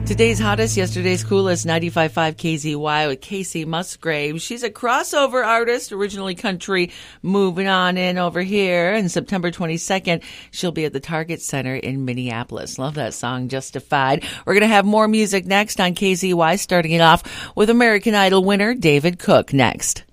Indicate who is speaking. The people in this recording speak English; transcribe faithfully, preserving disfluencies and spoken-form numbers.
Speaker 1: Today's hottest, yesterday's coolest, ninety-five point five K Z Y with Casey Musgrave. She's a crossover artist, originally country, moving on in over here. And September twenty-second, she'll be at the Target Center in Minneapolis. Love that song, Justified. We're going to have more music next on K Z Y, starting it off with American Idol winner David Cook next.